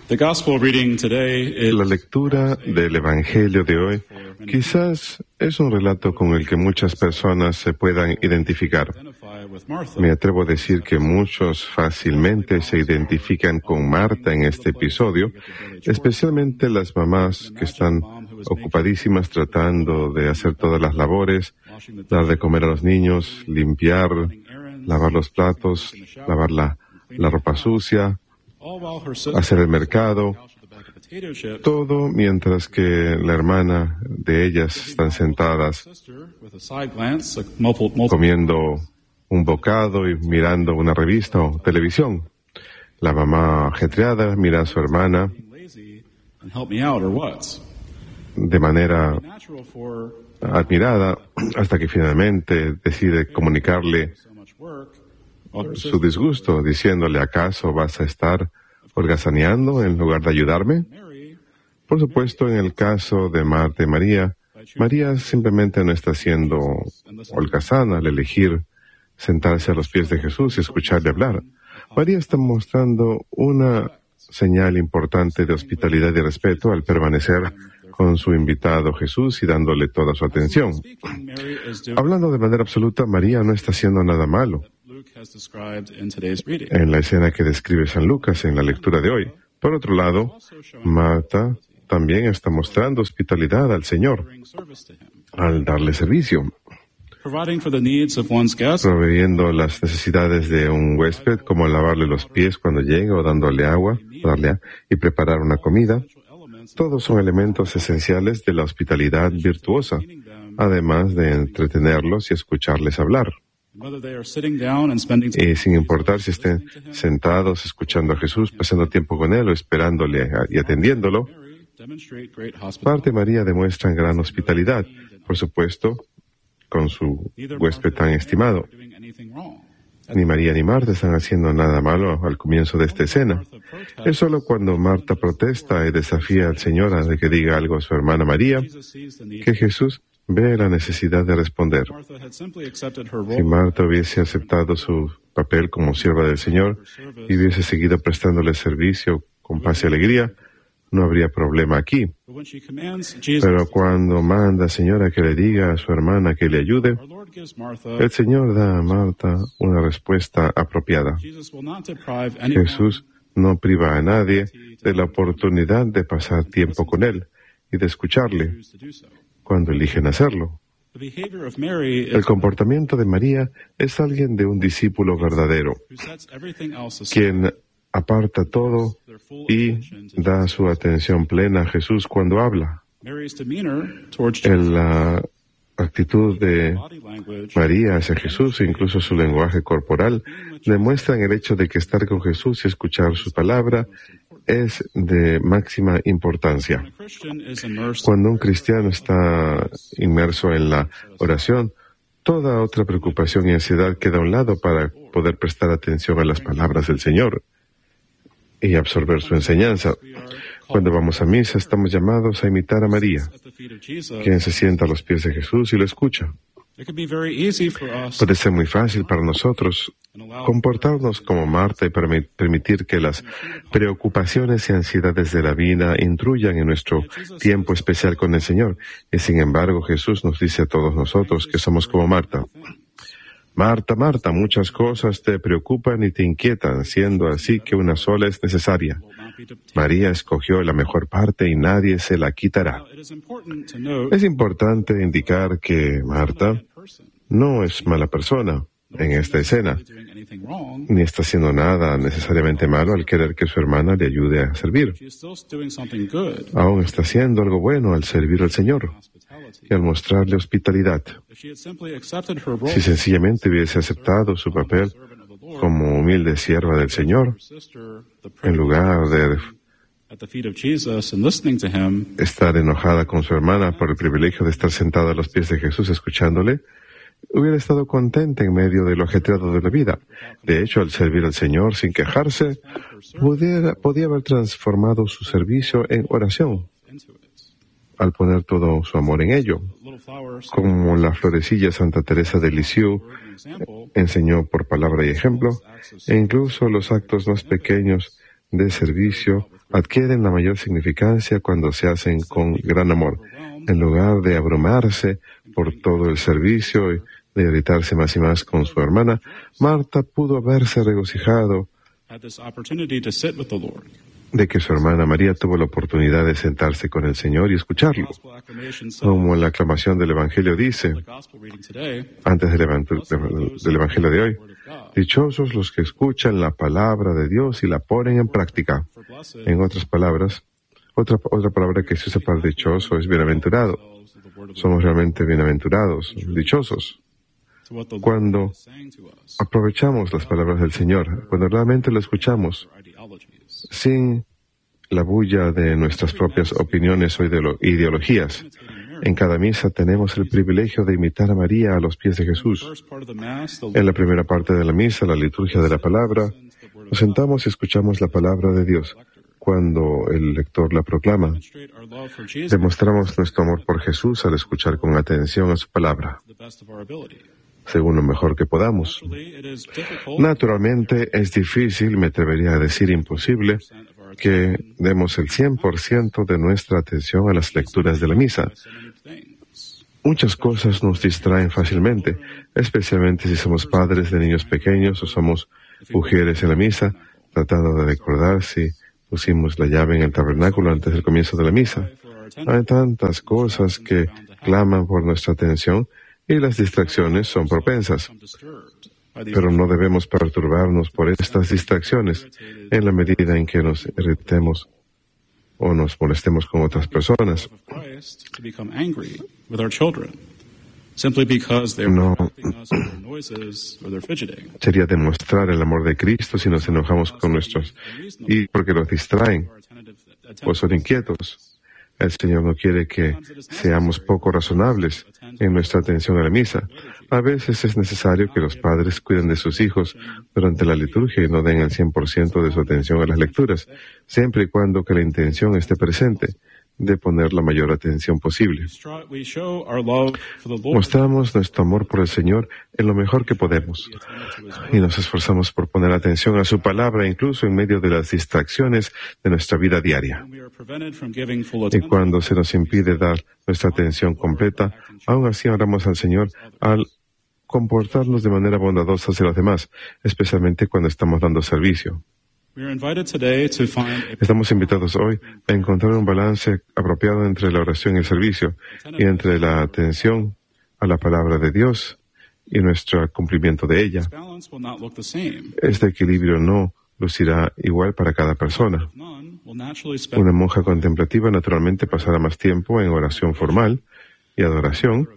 La lectura del Evangelio de hoy quizás es un relato con el que muchas personas se puedan identificar. Me atrevo a decir que muchos fácilmente se identifican con Marta en este episodio, especialmente las mamás que están ocupadísimas tratando de hacer todas las labores, dar de comer a los niños, limpiar, lavar los platos, lavar la ropa sucia, hacer el mercado, todo mientras que la hermana de ellas están sentadas comiendo un bocado y mirando una revista o televisión. La mamá ajetreada mira a su hermana de manera admirada hasta que finalmente decide comunicarle su disgusto, diciéndole: ¿acaso vas a estar holgazaneando en lugar de ayudarme? Por supuesto, en el caso de Marta y María, María simplemente no está siendo holgazana al elegir sentarse a los pies de Jesús y escucharle hablar. María está mostrando una señal importante de hospitalidad y respeto al permanecer con su invitado Jesús y dándole toda su atención. Hablando de manera absoluta, María no está haciendo nada malo en la escena que describe San Lucas en la lectura de hoy. Por otro lado, Marta también está mostrando hospitalidad al Señor al darle servicio, proveyendo las necesidades de un huésped, como lavarle los pies cuando llega o dándole agua, y preparar una comida. Todos son elementos esenciales de la hospitalidad virtuosa, además de entretenerlos y escucharles hablar. Y sin importar si estén sentados escuchando a Jesús, pasando tiempo con Él o esperándole y atendiéndolo, Marta y María demuestran gran hospitalidad, por supuesto, con su huésped tan estimado. Ni María ni Marta están haciendo nada malo al comienzo de esta escena. Es solo cuando Marta protesta y desafía al Señor a que diga algo a su hermana María que Jesús ve la necesidad de responder. Si Marta hubiese aceptado su papel como sierva del Señor y hubiese seguido prestándole servicio con paz y alegría, no habría problema aquí. Pero cuando manda al Señor a que le diga a su hermana que le ayude, el Señor da a Marta una respuesta apropiada. Jesús no priva a nadie de la oportunidad de pasar tiempo con Él y de escucharle cuando eligen hacerlo. El comportamiento de María es alguien de un discípulo verdadero, quien aparta todo y da su atención plena a Jesús cuando habla. La actitud de María hacia Jesús e incluso su lenguaje corporal demuestran el hecho de que estar con Jesús y escuchar su palabra es de máxima importancia. Cuando un cristiano está inmerso en la oración, toda otra preocupación y ansiedad queda a un lado para poder prestar atención a las palabras del Señor y absorber su enseñanza. Cuando vamos a misa, estamos llamados a imitar a María, quien se sienta a los pies de Jesús y lo escucha. Puede ser muy fácil para nosotros comportarnos como Marta y permitir que las preocupaciones y ansiedades de la vida intruyan en nuestro tiempo especial con el Señor. Y sin embargo, Jesús nos dice a todos nosotros que somos como Marta. Marta, Marta, muchas cosas te preocupan y te inquietan, siendo así que una sola es necesaria. María escogió la mejor parte y nadie se la quitará. Es importante indicar que Marta no es mala persona en esta escena, ni está haciendo nada necesariamente malo al querer que su hermana le ayude a servir. Aún está haciendo algo bueno al servir al Señor y al mostrarle hospitalidad. Si sencillamente hubiese aceptado su papel como humilde sierva del Señor, en lugar de estar enojada con su hermana por el privilegio de estar sentada a los pies de Jesús escuchándole, hubiera estado contenta en medio de lo ajetreado de la vida. De hecho, al servir al Señor sin quejarse, podía haber transformado su servicio en oración, al poner todo su amor en ello. Como la florecilla Santa Teresa de Lisieux enseñó por palabra y ejemplo, e incluso los actos más pequeños de servicio adquieren la mayor significancia cuando se hacen con gran amor. En lugar de abrumarse por todo el servicio y de irritarse más y más con su hermana, Marta pudo haberse regocijado de que su hermana María tuvo la oportunidad de sentarse con el Señor y escucharlo. Como la aclamación del Evangelio dice, antes del Evangelio de hoy, dichosos los que escuchan la palabra de Dios y la ponen en práctica. En otras palabras, otra palabra que se usa para dichoso es bienaventurado. Somos realmente bienaventurados, dichosos, cuando aprovechamos las palabras del Señor, cuando realmente lo escuchamos, sin la bulla de nuestras propias opiniones o ideologías. En cada misa tenemos el privilegio de imitar a María a los pies de Jesús. En la primera parte de la misa, la liturgia de la palabra, nos sentamos y escuchamos la palabra de Dios. Cuando el lector la proclama, demostramos nuestro amor por Jesús al escuchar con atención a su palabra, según lo mejor que podamos. Naturalmente, es difícil, me atrevería a decir imposible, que demos el 100% de nuestra atención a las lecturas de la misa. Muchas cosas nos distraen fácilmente, especialmente si somos padres de niños pequeños o somos mujeres en la misa, tratando de recordar si pusimos la llave en el tabernáculo antes del comienzo de la misa. Hay tantas cosas que claman por nuestra atención y las distracciones son propensas. Pero no debemos perturbarnos por estas distracciones en la medida en que nos irritemos o nos molestemos con otras personas. No sería demostrar el amor de Cristo si nos enojamos con nuestros y porque los distraen o son inquietos. El Señor no quiere que seamos poco razonables en nuestra atención a la misa. A veces es necesario que los padres cuiden de sus hijos durante la liturgia y no den el 100% de su atención a las lecturas, siempre y cuando que la intención esté presente de poner la mayor atención posible. Mostramos nuestro amor por el Señor en lo mejor que podemos y nos esforzamos por poner atención a su palabra incluso en medio de las distracciones de nuestra vida diaria. Y cuando se nos impide dar nuestra atención completa, aún así oramos al Señor al comportarnos de manera bondadosa hacia los demás, especialmente cuando estamos dando servicio. Estamos invitados hoy a encontrar un balance apropiado entre la oración y el servicio, y entre la atención a la palabra de Dios y nuestro cumplimiento de ella. Este equilibrio no lucirá igual para cada persona. Una monja contemplativa naturalmente pasará más tiempo en oración formal y adoración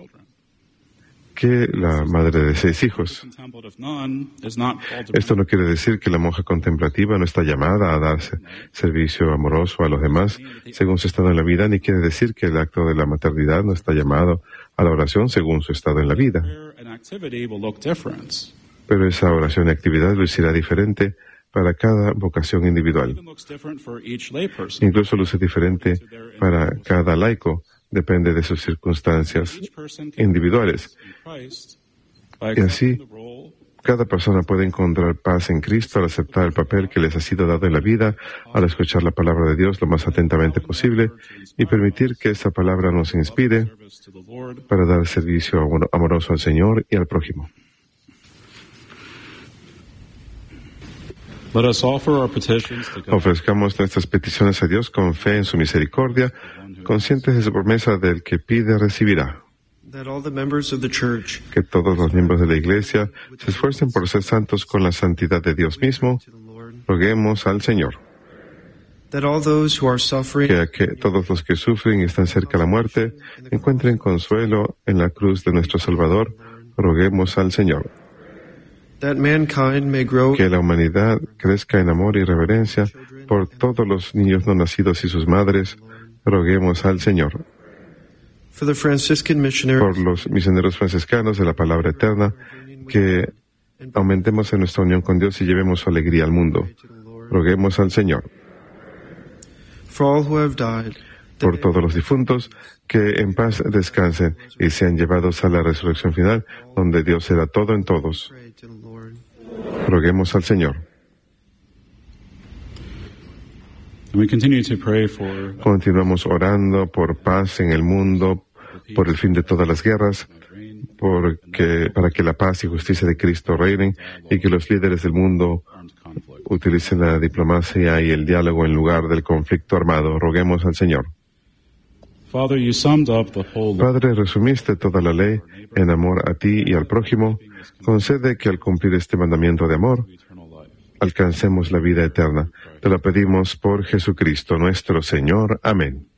que la madre de 6 hijos. Esto no quiere decir que la monja contemplativa no está llamada a dar servicio amoroso a los demás según su estado en la vida, ni quiere decir que el acto de la maternidad no está llamado a la oración según su estado en la vida. Pero esa oración y actividad lucirá diferente para cada vocación individual. Incluso luce diferente para cada laico. Depende de sus circunstancias individuales. Y así, cada persona puede encontrar paz en Cristo al aceptar el papel que les ha sido dado en la vida, al escuchar la palabra de Dios lo más atentamente posible y permitir que esta palabra nos inspire para dar servicio amoroso al Señor y al prójimo. Ofrezcamos nuestras peticiones a Dios con fe en su misericordia, conscientes de su promesa del que pide recibirá. Que todos los miembros de la Iglesia se esfuercen por ser santos con la santidad de Dios mismo. Roguemos al Señor. Que todos los que sufren y están cerca de la muerte encuentren consuelo en la cruz de nuestro Salvador. Roguemos al Señor. Que la humanidad crezca en amor y reverencia por todos los niños no nacidos y sus madres. Roguemos al Señor. Por los misioneros franciscanos de la palabra eterna, que aumentemos en nuestra unión con Dios y llevemos su alegría al mundo. Roguemos al Señor. Por todos los difuntos, que en paz descansen y sean llevados a la resurrección final, donde Dios será todo en todos. Roguemos al Señor. Continuamos orando por paz en el mundo, por el fin de todas las guerras, para que la paz y justicia de Cristo reinen y que los líderes del mundo utilicen la diplomacia y el diálogo en lugar del conflicto armado. Roguemos al Señor. Padre, resumiste toda la ley en amor a ti y al prójimo. Concede que al cumplir este mandamiento de amor, alcancemos la vida eterna. Te lo pedimos por Jesucristo nuestro Señor. Amén.